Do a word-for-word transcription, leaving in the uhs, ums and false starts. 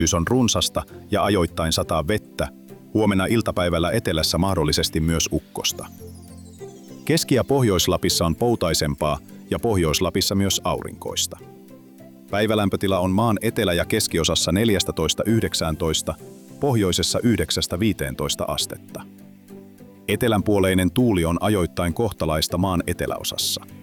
on runsasta ja ajoittain sataa vettä, huomenna iltapäivällä etelässä mahdollisesti myös ukkosta. Keski- ja Pohjois-Lapissa on poutaisempaa ja Pohjois-Lapissa myös aurinkoista. Päivälämpötila on maan etelä- ja keskiosassa neljätoista yhdeksäntoista, pohjoisessa yhdeksästä viiteentoista astetta. Etelänpuoleinen tuuli on ajoittain kohtalaista maan eteläosassa.